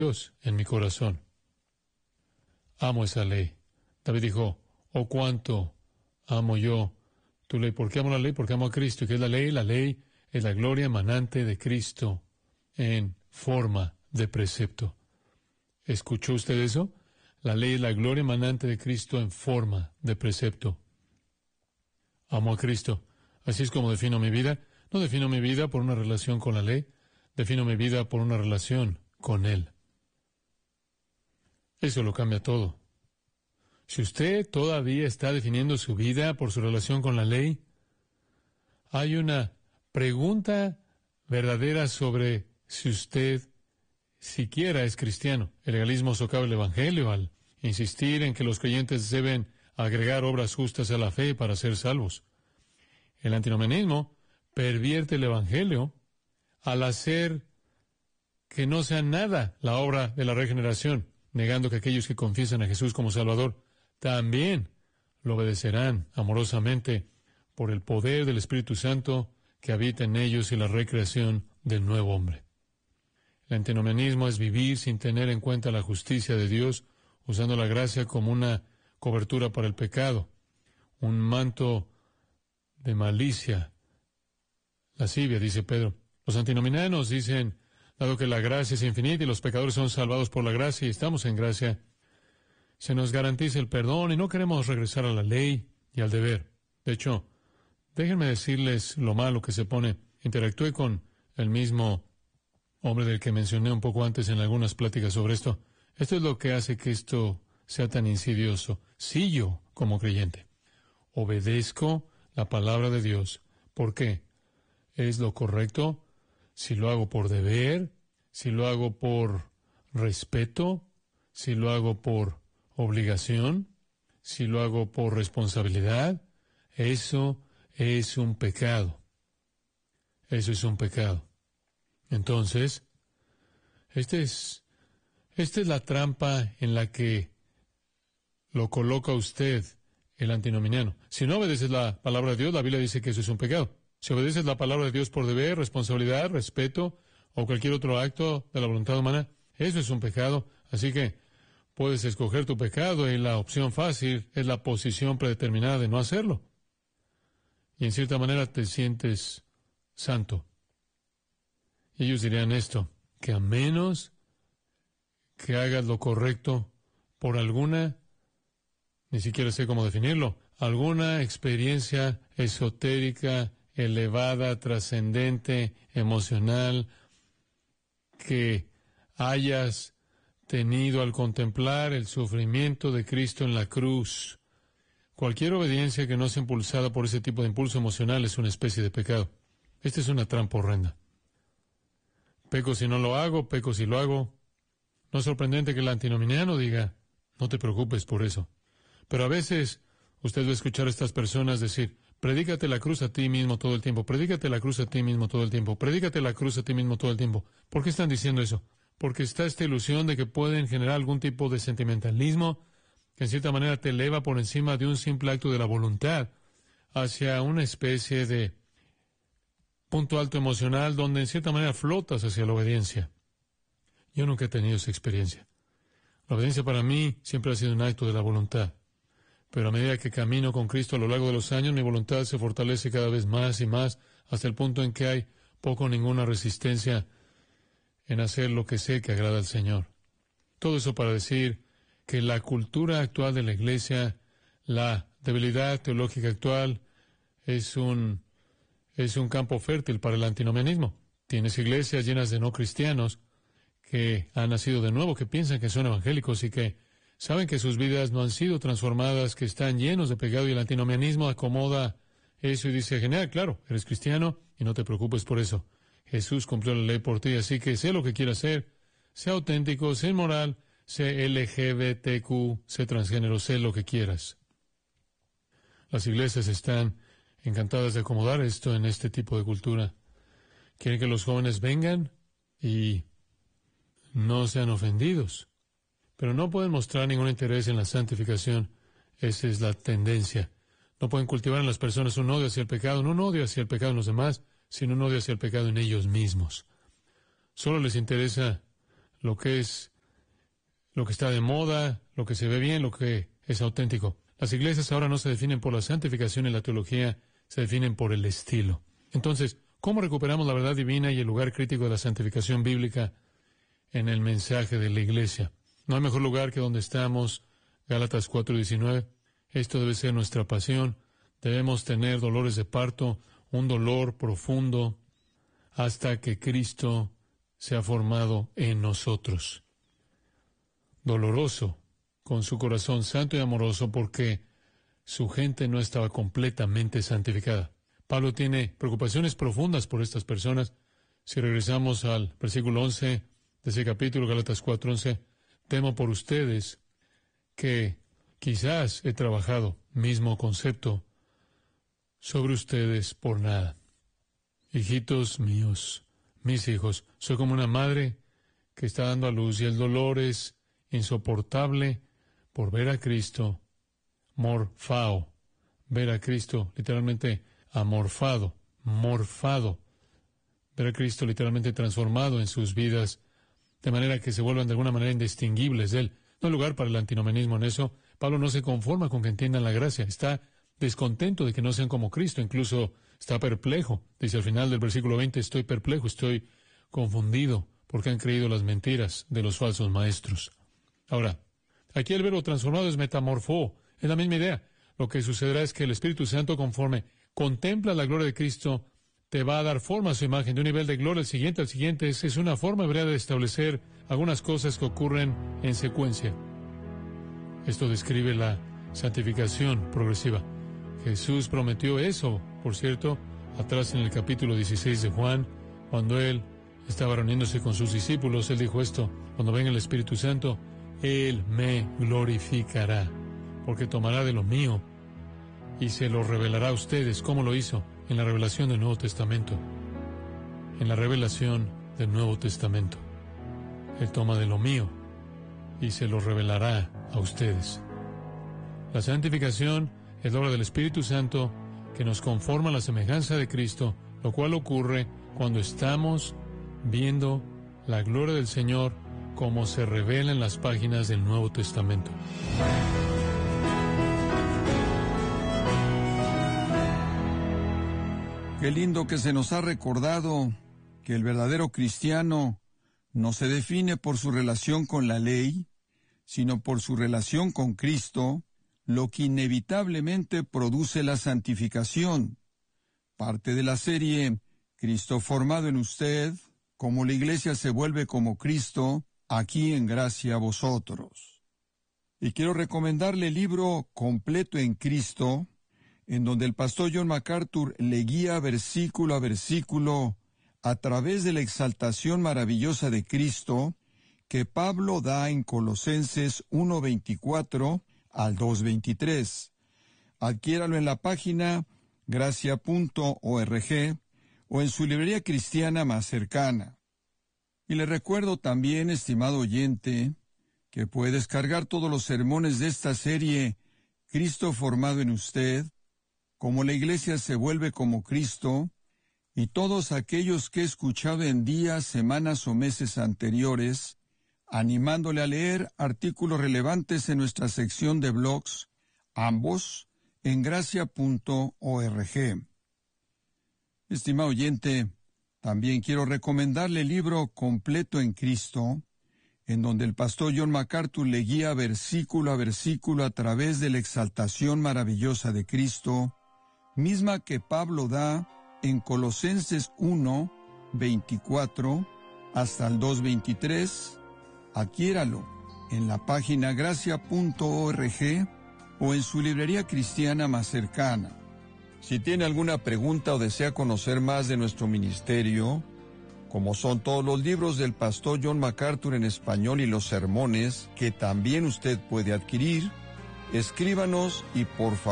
Dios en mi corazón. Amo esa ley. David dijo, oh, cuánto amo yo tu ley. ¿Por qué amo la ley? Porque amo a Cristo. ¿Y qué es la ley? La ley es la gloria emanante de Cristo en forma de precepto. ¿Escuchó usted eso? La ley es la gloria emanante de Cristo en forma de precepto. Amo a Cristo. Así es como defino mi vida. No defino mi vida por una relación con la ley. Defino mi vida por una relación con Él. Eso lo cambia todo. Si usted todavía está definiendo su vida por su relación con la ley, hay una pregunta verdadera sobre si usted siquiera es cristiano. El legalismo socava el Evangelio al insistir en que los creyentes deben agregar obras justas a la fe para ser salvos. El antinomianismo pervierte el Evangelio al hacer que no sea nada la obra de la regeneración, negando que aquellos que confiesan a Jesús como Salvador también lo obedecerán amorosamente por el poder del Espíritu Santo que habita en ellos y la recreación del nuevo hombre. El antinomianismo es vivir sin tener en cuenta la justicia de Dios, usando la gracia como una cobertura para el pecado, un manto de malicia, lascivia, dice Pedro. Los antinomianos dicen, dado que la gracia es infinita y los pecadores son salvados por la gracia y estamos en gracia, se nos garantiza el perdón y no queremos regresar a la ley y al deber. De hecho, déjenme decirles lo malo que se pone. Interactué con el mismo hombre del que mencioné un poco antes en algunas pláticas sobre esto. Esto es lo que hace que esto sea tan insidioso. Si yo, como creyente, obedezco la palabra de Dios, ¿por qué? ¿Es lo correcto? Si lo hago por deber, si lo hago por respeto, si lo hago por obligación, si lo hago por responsabilidad, eso es un pecado. Eso es un pecado. Entonces, esta es la trampa en la que lo coloca usted el antinomiano. Si no obedeces la palabra de Dios, la Biblia dice que eso es un pecado. Si obedeces la palabra de Dios por deber, responsabilidad, respeto o cualquier otro acto de la voluntad humana, eso es un pecado. Así que puedes escoger tu pecado y la opción fácil es la posición predeterminada de no hacerlo. Y en cierta manera te sientes santo. Y ellos dirían esto, que a menos que hagas lo correcto por alguna, ni siquiera sé cómo definirlo, alguna experiencia esotérica, elevada, trascendente, emocional, que hayas tenido al contemplar el sufrimiento de Cristo en la cruz. Cualquier obediencia que no sea impulsada por ese tipo de impulso emocional es una especie de pecado. Esta es una trampa horrenda. Peco si no lo hago, peco si lo hago. No es sorprendente que el antinomiano diga, no te preocupes por eso. Pero a veces usted va a escuchar a estas personas decir, predícate la cruz a ti mismo todo el tiempo, predícate la cruz a ti mismo todo el tiempo, predícate la cruz a ti mismo todo el tiempo. ¿Por qué están diciendo eso? Porque está esta ilusión de que pueden generar algún tipo de sentimentalismo que en cierta manera te eleva por encima de un simple acto de la voluntad hacia una especie de punto alto emocional donde en cierta manera flotas hacia la obediencia. Yo nunca he tenido esa experiencia. La obediencia para mí siempre ha sido un acto de la voluntad. Pero a medida que camino con Cristo a lo largo de los años, mi voluntad se fortalece cada vez más y más hasta el punto en que hay poco o ninguna resistencia en hacer lo que sé que agrada al Señor. Todo eso para decir que la cultura actual de la Iglesia, la debilidad teológica actual, es un campo fértil para el antinomianismo. Tienes iglesias llenas de no cristianos que han nacido de nuevo, que piensan que son evangélicos y que saben que sus vidas no han sido transformadas, que están llenos de pecado, y el antinomianismo acomoda eso y dice, genial, claro, eres cristiano y no te preocupes por eso. Jesús cumplió la ley por ti, así que sé lo que quieras hacer, sé auténtico, sé inmoral, sé LGBTQ, sé transgénero, sé lo que quieras. Las iglesias están encantadas de acomodar esto en este tipo de cultura. Quieren que los jóvenes vengan y no sean ofendidos, pero no pueden mostrar ningún interés en la santificación. Esa es la tendencia. No pueden cultivar en las personas un odio hacia el pecado, no un odio hacia el pecado en los demás, sino un odio hacia el pecado en ellos mismos. Solo les interesa lo que es lo que está de moda, lo que se ve bien, lo que es auténtico. Las iglesias ahora no se definen por la santificación y la teología, se definen por el estilo. Entonces, ¿cómo recuperamos la verdad divina y el lugar crítico de la santificación bíblica en el mensaje de la iglesia? No hay mejor lugar que donde estamos, Gálatas 4:19. Esto debe ser nuestra pasión. Debemos tener dolores de parto, un dolor profundo, hasta que Cristo sea formado en nosotros. Doloroso, con su corazón santo y amoroso, porque su gente no estaba completamente santificada. Pablo tiene preocupaciones profundas por estas personas. Si regresamos al versículo 11 de ese capítulo, Gálatas 4:11, temo por ustedes que quizás he trabajado, mismo concepto, sobre ustedes por nada. Hijitos míos, mis hijos, soy como una madre que está dando a luz y el dolor es insoportable por ver a Cristo morfao. Ver a Cristo, literalmente amorfado, morfado. Ver a Cristo literalmente transformado en sus vidas, de manera que se vuelvan de alguna manera indistinguibles de Él. No hay lugar para el antinomianismo en eso. Pablo no se conforma con que entiendan la gracia. Está descontento de que no sean como Cristo. Incluso está perplejo. Dice al final del versículo 20, estoy perplejo, estoy confundido, porque han creído las mentiras de los falsos maestros. Ahora, aquí el verbo transformado es metamorfó. Es la misma idea. Lo que sucederá es que el Espíritu Santo, conforme contempla la gloria de Cristo, te va a dar forma a su imagen, de un nivel de gloria al siguiente. Es una forma hebrea de establecer algunas cosas que ocurren en secuencia. Esto describe la santificación progresiva. Jesús prometió eso, por cierto, atrás en el capítulo 16 de Juan, cuando Él estaba reuniéndose con sus discípulos. Él dijo esto: cuando venga el Espíritu Santo, Él me glorificará, porque tomará de lo mío y se lo revelará a ustedes. ¿Cómo lo hizo? En la revelación del Nuevo Testamento. En la revelación del Nuevo Testamento. Él toma de lo mío y se lo revelará a ustedes. La santificación es la obra del Espíritu Santo que nos conforma a la semejanza de Cristo, lo cual ocurre cuando estamos viendo la gloria del Señor como se revela en las páginas del Nuevo Testamento. Qué lindo que se nos ha recordado que el verdadero cristiano no se define por su relación con la ley, sino por su relación con Cristo, lo que inevitablemente produce la santificación. Parte de la serie Cristo formado en usted, cómo la iglesia se vuelve como Cristo, aquí en Gracia a vosotros. Y quiero recomendarle el libro Completo en Cristo, en donde el pastor John MacArthur le guía versículo a versículo a través de la exaltación maravillosa de Cristo que Pablo da en Colosenses 1:24 al 2:23. Adquiéralo en la página gracia.org o en su librería cristiana más cercana. Y le recuerdo también, estimado oyente, que puede descargar todos los sermones de esta serie Cristo formado en usted, cómo la iglesia se vuelve como Cristo, y todos aquellos que he escuchado en días, semanas o meses anteriores, animándole a leer artículos relevantes en nuestra sección de blogs, ambos en gracia.org. Estimado oyente, también quiero recomendarle el libro Completo en Cristo, en donde el pastor John MacArthur le guía versículo a versículo a través de la exaltación maravillosa de Cristo, misma que Pablo da en Colosenses 1:24 hasta el 2:23. Adquiéralo en la página gracia.org o en su librería cristiana más cercana. Si tiene alguna pregunta o desea conocer más de nuestro ministerio, como son todos los libros del pastor John MacArthur en español y los sermones que también usted puede adquirir, escríbanos y por favor